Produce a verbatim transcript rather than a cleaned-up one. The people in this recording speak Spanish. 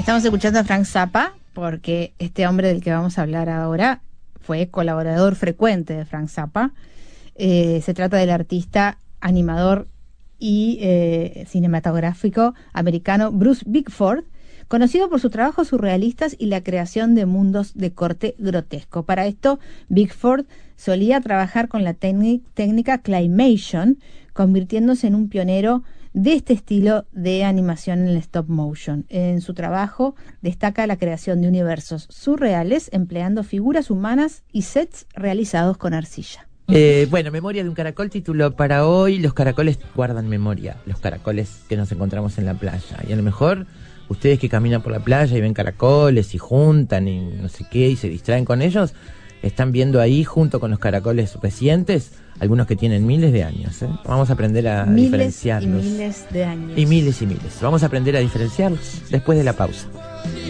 Estamos escuchando a Frank Zappa porque este hombre del que vamos a hablar ahora fue colaborador frecuente de Frank Zappa. Eh, se trata del artista, animador y eh, cinematográfico americano Bruce Bickford, conocido por sus trabajos surrealistas y la creación de mundos de corte grotesco. Para esto, Bickford solía trabajar con la técnica Claymation, convirtiéndose en un pionero de este estilo de animación en el stop motion. En su trabajo destaca la creación de universos surreales empleando figuras humanas y sets realizados con arcilla. Eh, bueno, Memoria de un caracol, título para hoy. Los caracoles guardan memoria, los caracoles que nos encontramos en la playa. Y a lo mejor ustedes que caminan por la playa y ven caracoles y juntan y no sé qué y se distraen con ellos, están viendo ahí junto con los caracoles recientes algunos que tienen miles de años, ¿eh? Vamos a aprender a miles diferenciarlos. Y miles de años. Y miles y miles. Vamos a aprender a diferenciarlos después de la pausa.